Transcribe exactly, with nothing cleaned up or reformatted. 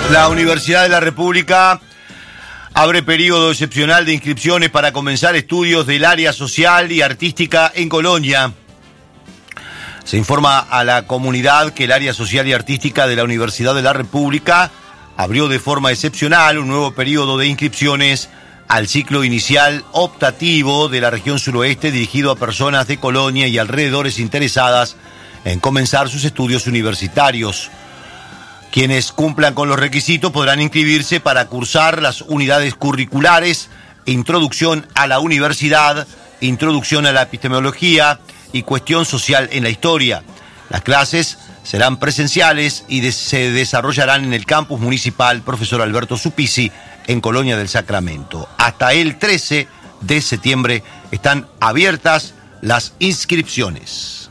La Universidad de la República abre periodo excepcional de inscripciones para comenzar estudios del área social y artística en Colonia. Se informa a la comunidad que el área social y artística de la Universidad de la República abrió de forma excepcional un nuevo periodo de inscripciones al ciclo inicial optativo de la región suroeste dirigido a personas de Colonia y alrededores interesadas en comenzar sus estudios universitarios. Quienes cumplan con los requisitos podrán inscribirse para cursar las unidades curriculares, introducción a la universidad, introducción a la epistemología y cuestión social en la historia. Las clases serán presenciales y de- se desarrollarán en el campus municipal Profesor Alberto Supisi en Colonia del Sacramento. Hasta el trece de septiembre están abiertas las inscripciones.